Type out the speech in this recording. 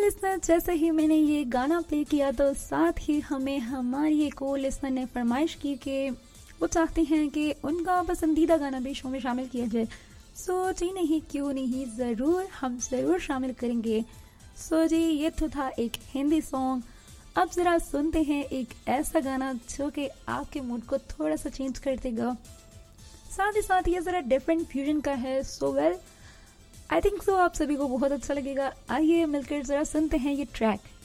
Listener, जैसे ही मैंने ये गाना प्ले किया तो साथ ही हमें हमारी एक और लिसनर ने फरमाइश की कि वो चाहते हैं कि उनका पसंदीदा गाना भी शो में शामिल किया जाए। सो जी नहीं, क्यों नहीं, ज़रूर, हम ज़रूर शामिल करेंगे। सो जी, ये तो था एक हिंदी सॉन्ग। अब ज़रा सुनते हैं एक ऐसा गाना जो कि आपके मूड को थोड़ा सा चेंज कर देगा, साथ ही साथ ये ज़रा डिफरेंट फ्यूजन का है। So well, I think so आप सभी को बहुत अच्छा लगेगा। आइए मिलकर ज़रा सुनते हैं ये ट्रैक।